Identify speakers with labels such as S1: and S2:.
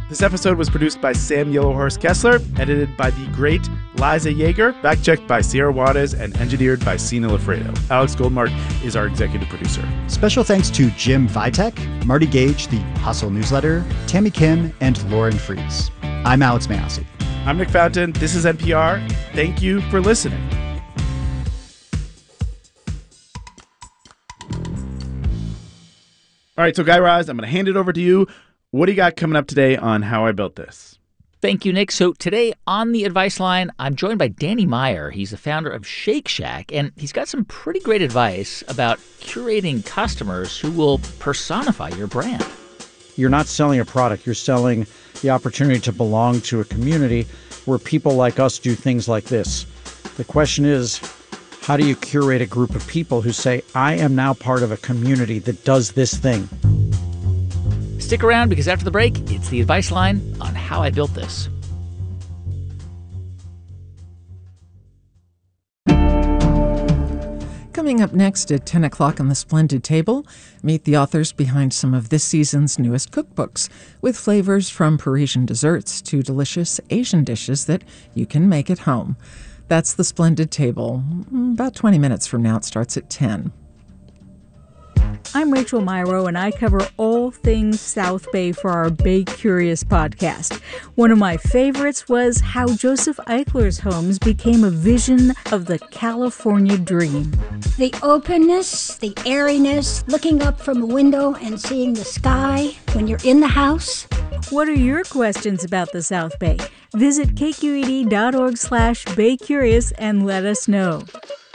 S1: This episode was produced by Sam Yellowhorse Kessler, edited by the great Liza Yeager, fact-checked by Sierra Juarez, and engineered by Sina Lafredo. Alex Goldmark is our executive producer.
S2: Special thanks to Jim Vitek, Marty Gage, the Hustle newsletter, Tammy Kim, and Lauren Fries. I'm Alex Mayosi.
S1: I'm Nick Fountain. This is NPR. Thank you for listening. All right, so Guy Raz, I'm going to hand it over to you. What do you got coming up today on How I Built This?
S3: Thank you, Nick. So today on the Advice Line, I'm joined by Danny Meyer. He's the founder of Shake Shack, and he's got some pretty great advice about curating customers who will personify your brand.
S4: You're not selling a product. You're selling the opportunity to belong to a community where people like us do things like this. The question is, how do you curate a group of people who say, I am now part of a community that does this thing?
S3: Stick around because after the break, it's the Advice Line on How I Built This.
S5: Coming up next at 10 o'clock on the Splendid Table, meet the authors behind some of this season's newest cookbooks, with flavors from Parisian desserts to delicious Asian dishes that you can make at home. That's the Splendid Table. About 20 minutes from now, it starts at 10.
S6: I'm Rachel Myrow, and I cover all things South Bay for our Bay Curious podcast. One of my favorites was how Joseph Eichler's homes became a vision of the California dream.
S7: The openness, the airiness, looking up from a window and seeing the sky when you're in the house.
S6: What are your questions about the South Bay? Visit kqed.org/baycurious and let us know.